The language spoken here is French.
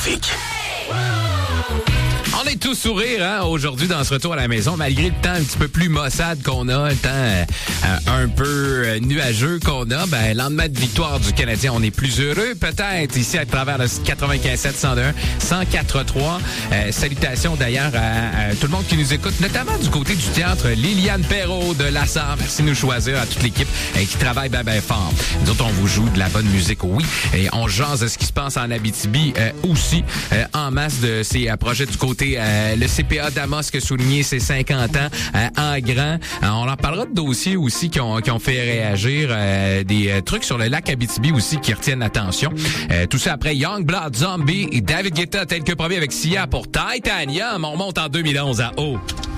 trafic. On est tous sourires aujourd'hui dans ce retour à la maison, malgré le temps un petit peu plus maussade qu'on a, le temps un peu nuageux qu'on a. Ben, lendemain de victoire du Canadien, on est plus heureux peut-être ici à travers le 95.7, 101, 104.3. Salutations d'ailleurs à tout le monde qui nous écoute, notamment du côté du théâtre Liliane Perrault de Lassar. Merci de nous choisir, à toute l'équipe qui travaille ben fort. Nous autres, on vous joue de la bonne musique, oui, et on jase de ce qui se passe en Abitibi aussi, en masse de ces projets du côté le CPA d'Amos qui a souligné ses 50 ans en grand. On en parlera de dossiers aussi qui ont fait réagir, des trucs sur le lac Abitibi aussi qui retiennent l'attention. Tout ça après Youngblood Zombie et David Guetta tel que promis avec Sia pour Titanium. On remonte en 2011 à haut.